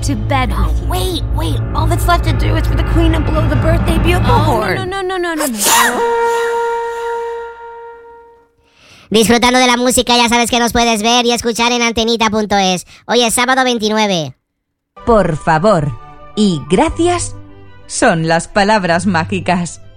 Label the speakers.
Speaker 1: to bed with you.
Speaker 2: Wait. All that's left to do is for the Queen to blow the birthday bugle horn.
Speaker 1: No.
Speaker 3: Disfrutando de la música, ya sabes que nos puedes ver y escuchar en antenita.es. Hoy es sábado 29.
Speaker 4: Por favor y gracias son las palabras mágicas.